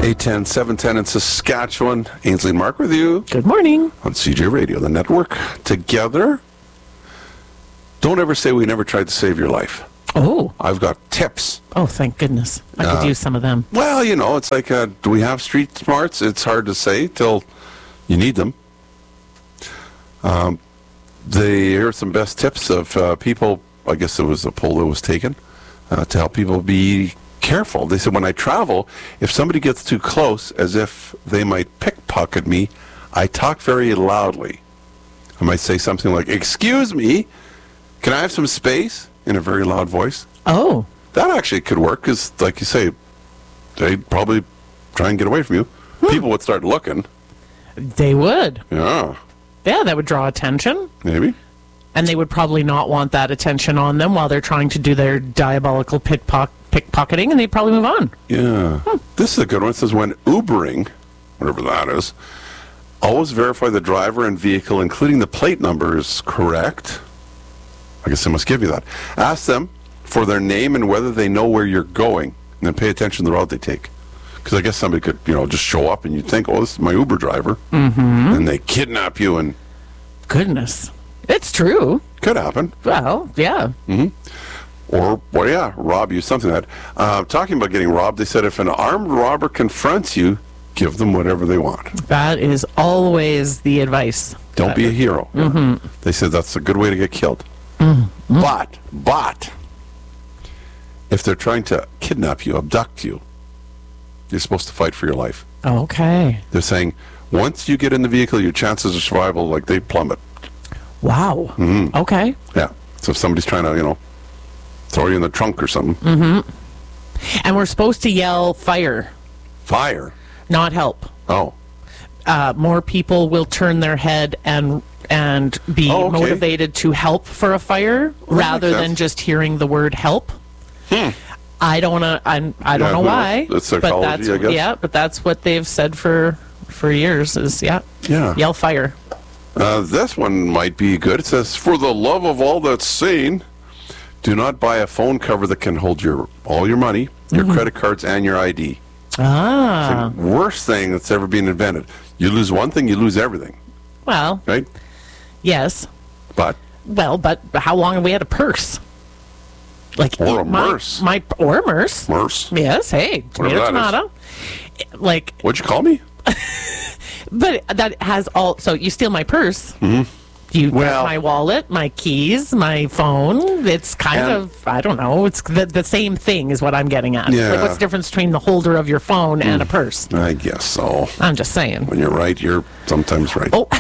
810, 710 in Saskatchewan. Ainsley and Mark with you. Good morning. On CJ Radio, the network. Together. Don't ever say we never tried to save your life. Oh. I've got tips. Oh, thank goodness. I could use some of them. Well, you know, it's like, do we have street smarts? It's hard to say till you need them. Here are some best tips of people. I guess it was a poll that was taken to help people be careful. They said, when I travel, if somebody gets too close, as if they might pickpocket me, I talk very loudly. I might say something like, "Excuse me, can I have some space?" in a very loud voice. Oh. That actually could work, because, like you say, they'd probably try and get away from you. People would start looking. They would. Yeah. Yeah, that would draw attention. Maybe. And they would probably not want that attention on them while they're trying to do their diabolical pickpocketing, and they'd probably move on. Yeah. This is a good one. It says, when Ubering, whatever that is, always verify the driver and vehicle, including the plate number, is correct. I guess they must give you that. Ask them for their name and whether they know where you're going, and then pay attention to the route they take. Because I guess somebody could, just show up and you'd think, "Oh, this is my Uber driver." Mm-hmm. And they kidnap you and... Goodness. It's true. Could happen. Well, yeah. Mm-hmm. Or, rob you, something like that. Talking about getting robbed, they said if an armed robber confronts you, give them whatever they want. That is always the advice. Don't be a hero. Mm-hmm. They said that's a good way to get killed. Mm-hmm. But, if they're trying to kidnap you, abduct you, you're supposed to fight for your life. Okay. They're saying, once you get in the vehicle, your chances of survival, they plummet. Wow. Mm-hmm. Okay. Yeah. So if somebody's trying to, throw you in the trunk or something. Mm-hmm. And we're supposed to yell fire. Fire? Not help. Oh. More people will turn their head and be motivated to help for a fire rather than just hearing the word help. I don't know. I don't know why. That's psychology, I guess. Yeah, but that's what they've said for years. Is yell fire. This one might be good. It says, for the love of all that's sane, do not buy a phone cover that can hold all your money, your credit cards, and your ID. Ah. It's the worst thing that's ever been invented. You lose one thing, you lose everything. Well. Right? Yes. But how long have we had a purse? Or a MERS. Or a MERS. MERS. Yes, hey, tomato. What'd you call me? But that has so you steal my purse. Mm-hmm. You get my wallet, my keys, my phone. It's kind of, I don't know, it's the same thing is what I'm getting at. Yeah. What's the difference between the holder of your phone and a purse? I guess so. I'm just saying. When you're right, you're sometimes right. Oh.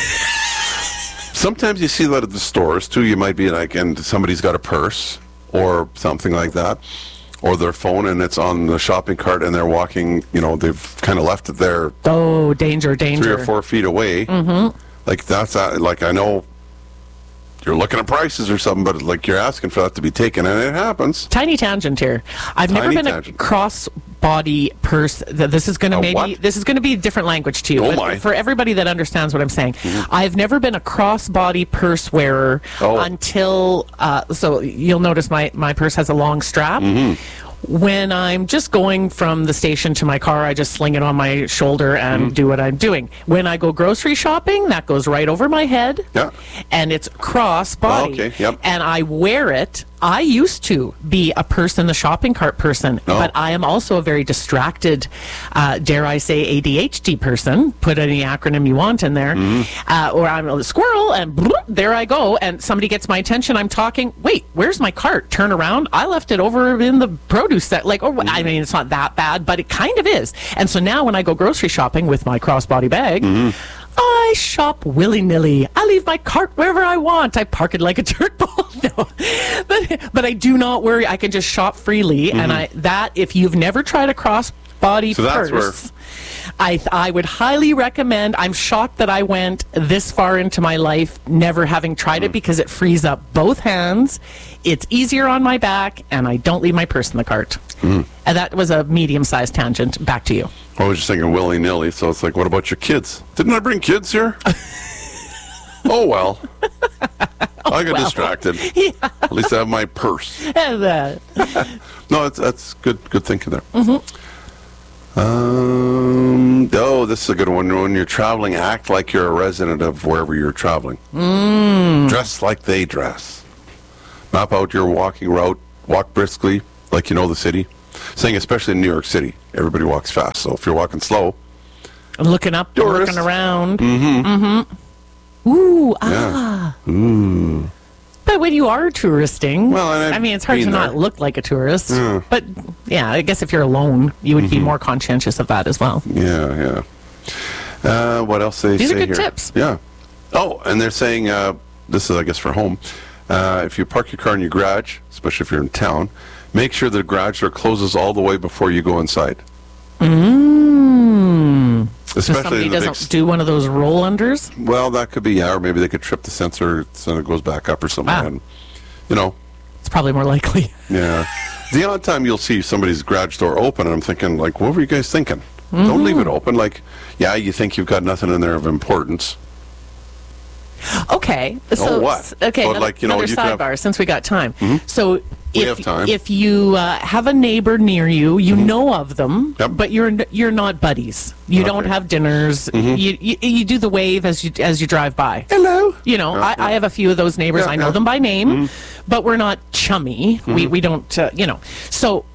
Sometimes you see that at the stores, too. You might be and somebody's got a purse or something like that, or their phone, and it's on the shopping cart, and they're walking, they've kind of left it there. Oh, danger. 3 or 4 feet away. Mm-hmm. That's, I know you're looking at prices or something, but you're asking for that to be taken, and it happens. Tiny tangent here. I've never been a cross-body purse. This is going to be a different language to you. Oh, but my. For everybody that understands what I'm saying, I've never been a cross-body purse wearer until. So you'll notice my purse has a long strap. Mm-hmm. When I'm just going from the station to my car, I just sling it on my shoulder and do what I'm doing. When I go grocery shopping, that goes right over my head. Yeah. And it's cross-body. Okay, yep. And I wear it. I used to be a person, the shopping cart person, but I am also a very distracted, dare I say, ADHD person. Put any acronym you want in there. Or I'm a squirrel, and there I go, and somebody gets my attention. I'm talking, wait, where's my cart? Turn around. I left it over in the produce set. I mean, it's not that bad, but it kind of is. And so now when I go grocery shopping with my crossbody bag, I shop willy-nilly. I leave my cart wherever I want. I park it like a dirt ball. No. But I do not worry. I can just shop freely. And if you've never tried a crossbody purse, I would highly recommend. I'm shocked that I went this far into my life never having tried it, because it frees up both hands. It's easier on my back, and I don't leave my purse in the cart. And that was a medium-sized tangent. Back to you. I was just thinking willy-nilly, so it's what about your kids? Didn't I bring kids here? Oh, well. I got distracted. Yeah. At least I have my purse. And No, that's good thinking there. Oh, this is a good one. When you're traveling, act like you're a resident of wherever you're traveling. Dress like they dress. Map out your walking route. Walk briskly, like you know the city. Saying especially in New York City, everybody walks fast. So if you're walking slow, looking up, tourist. looking around. Mm-hmm. Ooh, yeah. Ooh. But when you are touristing, well, I mean, it's hard to not look like a tourist. Yeah. But yeah, I guess if you're alone, you would be more conscientious of that as well. Yeah, yeah. What else do they These say are good here? tips. Yeah. Oh, and they're saying, this is, I guess, for home. If you park your car in your garage, especially if you're in town, make sure the garage door closes all the way before you go inside. So Especially somebody in the doesn't do one of those roll unders. Well, that could be, yeah, or maybe they could trip the sensor so it goes back up or something. And, you know. It's probably more likely. Yeah. The odd time you'll see somebody's garage door open, and I'm thinking, like, what were you guys thinking? Don't leave it open. Like, yeah, you think you've got nothing in there of importance. Okay. So, what? Okay, But, like, you know, another you could sidebar have- since we got time. So We have time. if you have a neighbor near you, you know of them, Yep. but you're not buddies. You don't Okay. have dinners. You do the wave as you drive by. Hello. You know, I have a few of those neighbors. Yeah, I know yeah. them by name, but we're not chummy. We don't, you know. So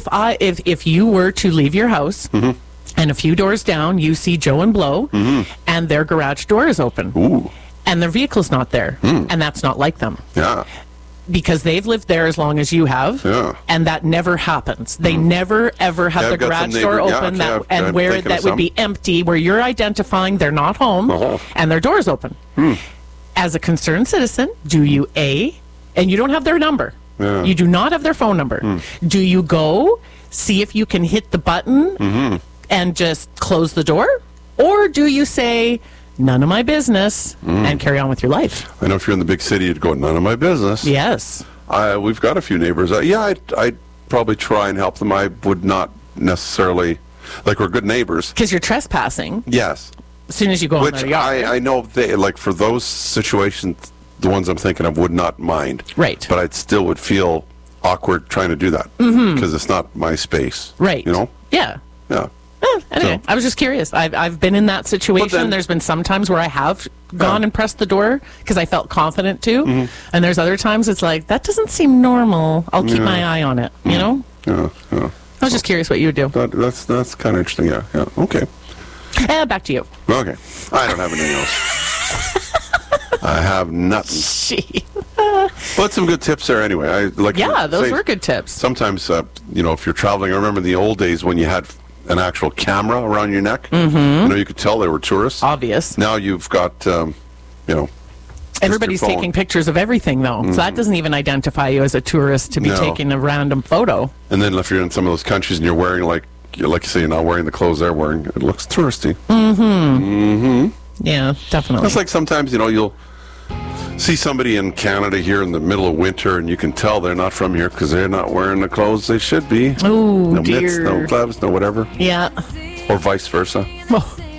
if you were to leave your house and a few doors down, you see Joe and Blow, and their garage door is open, Ooh. and their vehicle's not there, and that's not like them. Yeah. Because they've lived there as long as you have, Yeah. and that never happens. They never ever have Yeah, the I've got garage some door neighbor- yeah, open, okay, and I'm where thinking that of would some. be empty, where you're identifying they're not home, Uh-huh. and their door's open. As a concerned citizen, do you and you don't have their number. Yeah. You do not have their phone number. Do you go see if you can hit the button and just close the door, or do you say none of my business and carry on with your life? I know if you're in the big city, you'd go, none of my business. Yes. We've got a few neighbors. I'd probably try and help them. I would not necessarily, like, we're good neighbors. Because you're trespassing Yes. as soon as you go in Which their yard. I know they, like, for those situations, the ones I'm thinking of would not mind. Right. But I'd still would feel awkward trying to do that. Because it's not my space. Right. You know? Yeah. Yeah. Anyway, So- I was just curious. I've been in that situation. then- There's been some times where I have gone and pressed the door because I felt confident to. And there's other times it's like, that doesn't seem normal. I'll keep my eye on it, you know? Yeah. Yeah. I was just curious what you would do. That's kind of interesting. Yeah. Yeah. Okay. Back to you. Okay. I don't have anything else. I have nothing. Gee. But some good tips there anyway. I like. Yeah, those say, were good tips. Sometimes, you know, if you're traveling, I remember in the old days when you had an actual camera around your neck. You know, you could tell they were tourists. Obvious. Now you've got, you know, Everybody's your phone. taking pictures of everything, though. So that doesn't even identify you as a tourist to be No. taking a random photo. And then if you're in some of those countries and you're wearing like you say, you're not wearing the clothes they're wearing, it looks touristy. Yeah, definitely. It's like sometimes, you know, you'll see somebody in Canada here in the middle of winter and you can tell they're not from here because they're not wearing the clothes they should be. Oh, No dear. mitts, no gloves, no whatever. Yeah. Or vice versa. Oh,